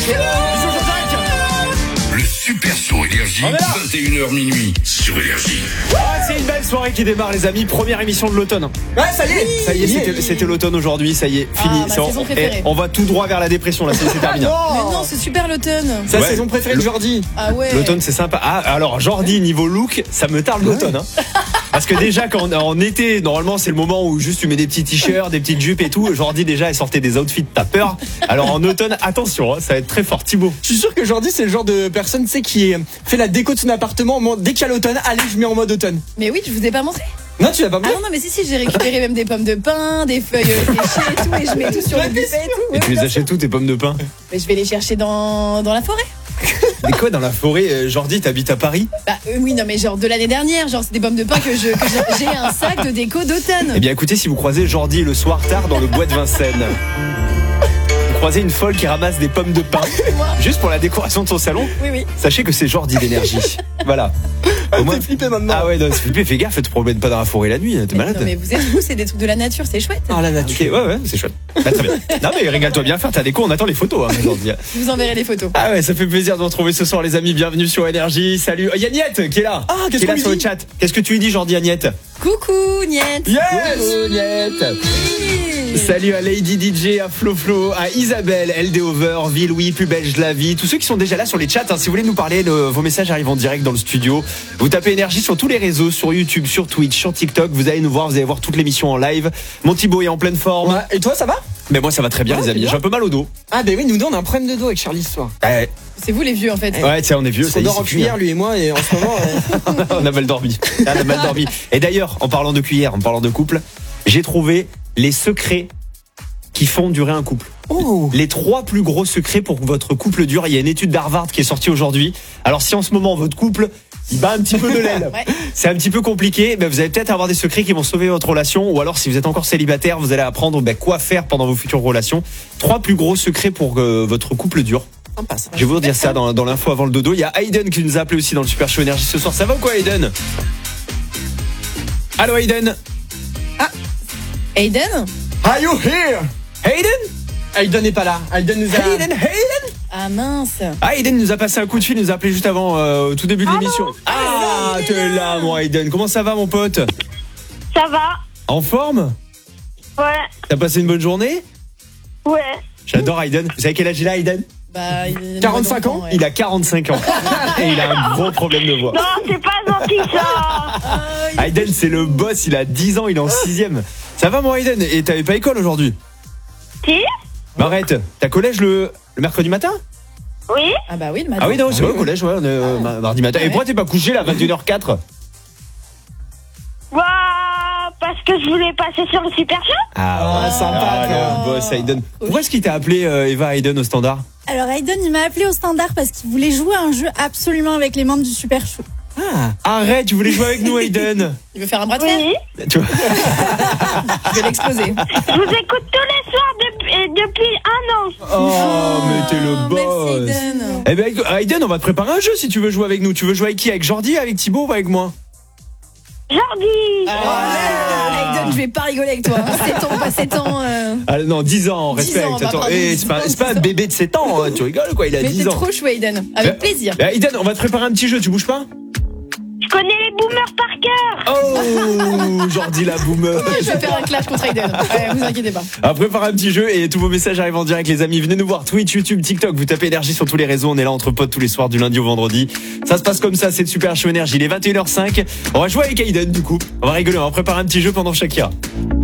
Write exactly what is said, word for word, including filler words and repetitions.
Le Super Show Énergie, vingt et une heures minuit sur Énergie. Ah, c'est une belle soirée qui démarre, les amis. Première émission de l'automne. Ouais, ça y est. Ça y est, c'était, c'était l'automne aujourd'hui. Ça y est, fini. Ah, ma C'est- saison on, préférée. et on va tout droit vers la dépression là. C'est, c'est terminé. Oh. Mais non, c'est super l'automne. Sa Ouais. saison préférée de Jordi. Ah ouais. L'automne, c'est sympa. Ah, alors Jordi, niveau look, ça me tarde l'automne. Hein. Parce que déjà, quand on, en été, normalement, c'est le moment où juste tu mets des petits t-shirts, des petites jupes et tout. Jordi, déjà, elle sortait des outfits, t'as peur. Alors en automne, attention, hein, ça va être très fort. Thibaut. Je suis sûr que Jordi, c'est le genre de personne, tu sais, qui fait la déco de son appartement. Dès qu'il y a l'automne, allez, je mets en mode automne. Mais oui, je vous ai pas montré. Non, tu l'as pas Ah vu. non, non, mais si, si, j'ai récupéré même des pommes de pin, des feuilles séchées et tout, et je mets tout sur le buffet et tout. Et Ouais, tu les bien achètes sûr. où tes pommes de pin? Mais je vais les chercher dans, dans la forêt. Mais quoi, dans la forêt, euh, Jordi, t'habites à Paris? Bah euh, oui, non, mais genre de l'année dernière, genre c'est des pommes de pin que je que j'ai- j'ai un sac de déco d'automne. Eh bien écoutez, si vous croisez Jordi le soir tard dans le bois de Vincennes, vous croisez une folle qui ramasse des pommes de pin juste pour la décoration de son salon, Oui, oui. sachez que c'est Jordi d'énergie. Voilà. Au moins- T'es flippé maintenant. Ah ouais, non, c'est flippé, fais gaffe, tu te promènes pas dans la forêt la nuit, t'es Mais, malade. non, mais vous êtes fous, c'est des trucs de la nature, c'est chouette. Ah, la Ok, nature. ouais, ouais, c'est chouette. Bah, très bien. Non mais régale-toi bien, faire ta déco, on attend les photos hein, Jordi. Je vous enverrai les photos. Ah ouais, ça fait plaisir de vous retrouver ce soir les amis, bienvenue sur Énergie. Salut. Il y a Agnette qui est là. Ah, qu'est-ce qui est là qu'on lui sur le dit chat. Qu'est-ce que tu lui dis Jordi, Agnette? Coucou, Niette. Yes Agnette. Salut à Lady D J, à Flo Flo, à Isabelle, L D Over, Villouis, plus belge la vie, tous ceux qui sont déjà là sur les chats. Hein, si vous voulez nous parler, le, vos messages arrivent en direct dans le studio. Vous tapez Énergie sur tous les réseaux, sur YouTube, sur Twitch, sur TikTok. Vous allez nous voir, vous allez voir toute l'émission en live. Mon Thibaut est en pleine forme. Ouais. Et toi, ça va? Mais moi ça va très bien Ouais, les amis. c'est bien. J'ai un peu mal au dos. Ah, ben oui, nous deux, on a un problème de dos avec Charlie ce soir. Ouais, C'est vous les vieux en fait. ouais tiens, on est vieux. Parce Ça qu'on y est, dort en c'est fini, cuillère, lui et moi, et en ce moment. euh, on a mal dormi. On a mal dormi. Et d'ailleurs, en parlant de cuillère, en parlant de couple, j'ai trouvé les secrets qui font durer un couple. Oh. Les trois plus gros secrets pour que votre couple dure. Il y a une étude d'Harvard qui est sortie aujourd'hui. Alors si en ce moment votre couple il bat un petit peu de l'aile, Ouais. c'est un petit peu compliqué, ben vous allez peut-être avoir des secrets qui vont sauver votre relation. Ou alors si vous êtes encore célibataire, vous allez apprendre ben, quoi faire pendant vos futures relations. Trois plus gros secrets pour que votre couple dure. Sympa, ça. Je vais vous dire ça dans, dans l'info avant le dodo. Il y a Aiden qui nous a appelé aussi dans le Super Show Énergie ce soir. Ça va ou quoi Aiden? Allô Aiden? Aiden. Are you here? Aiden? Aiden n'est pas là. Aiden nous a. Aiden? Aiden? Ah mince. Ah, Aiden nous a passé un coup de fil, il nous a appelé juste avant, euh, au tout début de l'émission. Ah, t'es là, mon Aiden. Comment ça va, mon pote? Ça va? En forme? Ouais. T'as passé une bonne journée? Ouais. J'adore Aiden. Vous savez quel âge il a, Aiden? Bah, il a quarante-cinq ans, ouais. Il a quarante-cinq ans. Et il a un gros problème de voix. Non, c'est pas gentil ça. Ah, il- Aiden, c'est le boss, il a dix ans, il est en sixième. Ça va, mon Aiden? Et t'avais pas école aujourd'hui? Si? Bah arrête, t'as collège le, le mercredi matin? Oui? Ah bah oui, le matin. Ah oui, non, c'est oui, vrai, au collège, ouais, on est euh, ma- mardi matin. Et Ouais. pourquoi t'es pas couché là, vingt et une heures quatre? Bah, parce que je voulais passer sur le Super Show. Ah, ouais, sympa, ah, toi. le boss Aiden. Pourquoi est-ce qu'il t'a appelé euh, Eva Aiden au standard? Alors Aiden, il m'a appelé au standard parce qu'il voulait jouer à un jeu absolument avec les membres du Super Show. Ah. Arrête, tu voulais jouer avec nous, Aiden? Il veut faire un bras de fer. Oui. Tu vois? Je vais l'exploser. Je vous écoute tous les soirs depuis, euh, depuis un an. Oh, mais t'es le boss. Merci Aiden. Eh ben, Aiden, on va te préparer un jeu si tu veux jouer avec nous. Tu veux jouer avec qui? Avec Jordi, avec Thibaut ou avec moi? Jordi. Ah, Aiden, je vais pas rigoler avec toi. hein. sept ans, pas sept ans. euh. Ah non, dix ans, dix respecte. ans, bah, Attends, pardon, eh, dix c'est pas, ans, c'est pas un dix ans. bébé de sept ans, hein. Tu rigoles quoi, il a Mais dix t'es ans. trop chou, Aiden. Avec Eh, plaisir. eh, Aiden, on va te préparer un petit jeu, tu bouges pas? Je connais les boomers par cœur. Oh, Jordi la boomer. Je vais faire un clash contre Aiden. Ouais, vous inquiétez pas. On va préparer un petit jeu et tous vos messages arrivent en direct, les amis. Venez nous voir, Twitch, YouTube, TikTok. Vous tapez Énergie sur tous les réseaux. On est là entre potes tous les soirs du lundi au vendredi. Ça se passe comme ça, c'est le Super Show Énergie. Il est vingt et une heures cinq. On va jouer avec Aiden du coup. On va rigoler, on va préparer un petit jeu pendant Shakira.